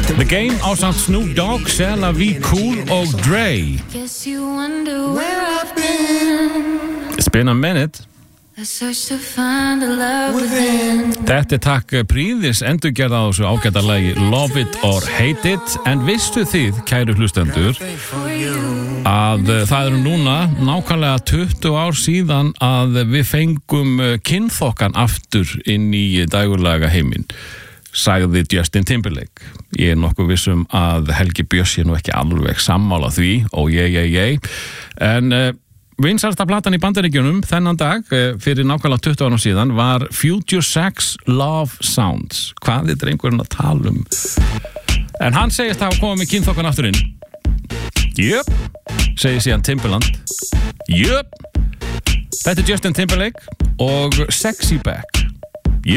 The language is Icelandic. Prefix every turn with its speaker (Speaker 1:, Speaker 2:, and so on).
Speaker 1: The Game ásamt Snoop Dogg, Sela V. Cool og Dre. It's been a minute. Þetta takk príðis endurgerð á þessu ágæta lagi Love It or Hate It. En vistu þið, kæru hlustendur, að það eru núna nákvæmlega 20 ár síðan að við fengum kynþokkan aftur inn í dægurlaga heiminn, sagði Justin Timberlake. Ég nokkuð vissum að Helgi Björns nú ekki alveg sammála því, en vinsælsta platan í Bandaríkjunum þennan dag fyrir nákvæmlega 20 árum síðan var Future Sex Love Sounds. Hvað er drengurinn að tala um? En hann segist hafa komið með kynþokkan aftur inn. Jöp, segir síðan Timberland. Jöp, þetta er Justin Timberlake og Sexy Back.